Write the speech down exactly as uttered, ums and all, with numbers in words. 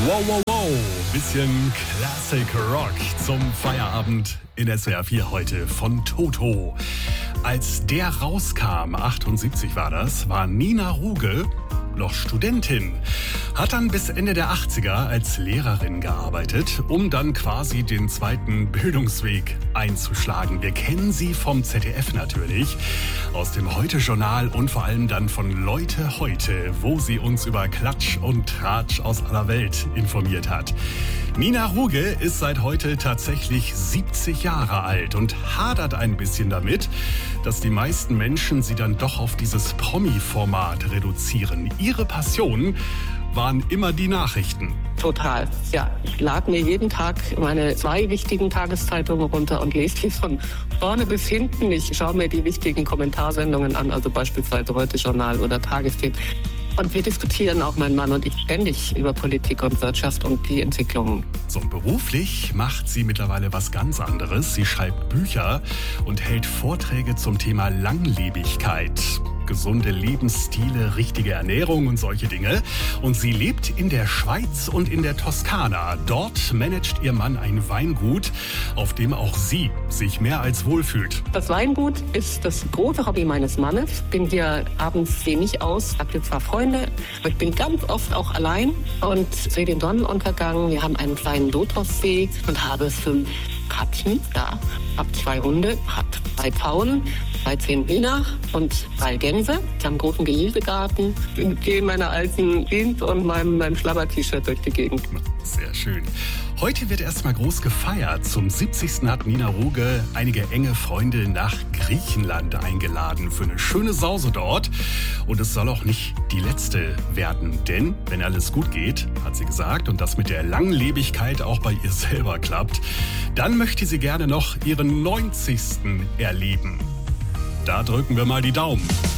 Wow, wow, wow. Bisschen Classic Rock zum Feierabend in S W R vier heute von Toto. Als der rauskam, achtundsiebzig war das, war Nina Ruge noch Studentin. Hat dann bis Ende der achtziger als Lehrerin gearbeitet, um dann quasi den zweiten Bildungsweg einzuschlagen. Wir kennen sie vom Z D F natürlich, aus dem Heute-Journal und vor allem dann von Leute heute, wo sie uns über Klatsch und Tratsch aus aller Welt informiert hat. Nina Ruge ist seit heute tatsächlich siebzig Jahre alt und hadert ein bisschen damit, dass die meisten Menschen sie dann doch auf dieses Promi-Format reduzieren. Ihre Passion waren immer die Nachrichten. Total, ja. Ich lade mir jeden Tag meine zwei wichtigen Tageszeitungen runter und lese die von vorne bis hinten. Ich schaue mir die wichtigen Kommentarsendungen an, also beispielsweise Heute-Journal oder Tagesthemen. Und wir diskutieren auch, mein Mann und ich, ständig über Politik und Wirtschaft und die Entwicklungen. So, beruflich macht sie mittlerweile was ganz anderes. Sie schreibt Bücher und hält Vorträge zum Thema Langlebigkeit. Gesunde Lebensstile, richtige Ernährung und solche Dinge. Und sie lebt in der Schweiz und in der Toskana. Dort managt ihr Mann ein Weingut, auf dem auch sie sich mehr als wohlfühlt. Das Weingut ist das große Hobby meines Mannes. Bin hier abends wenig aus, habe zwar Freunde, aber ich bin ganz oft auch allein und sehe den Sonnenuntergang. Wir haben einen kleinen Lotossee und habe fünf Katzen da, habe zwei Hunde, habe drei Pfauen, dreizehn Hühner und drei Gänse. Ich habe einen großen Gemüsegarten. Ich gehe in meiner alten Jeans und meinem, meinem Schlabber-T-Shirt durch die Gegend. Sehr schön. Heute wird erstmal groß gefeiert. Zum siebzigsten hat Nina Ruge einige enge Freunde nach Griechenland eingeladen für eine schöne Sause dort. Und es soll auch nicht die letzte werden. Denn wenn alles gut geht, hat sie gesagt, und das mit der Langlebigkeit auch bei ihr selber klappt, dann möchte sie gerne noch ihren neunzigsten erleben. Da drücken wir mal die Daumen.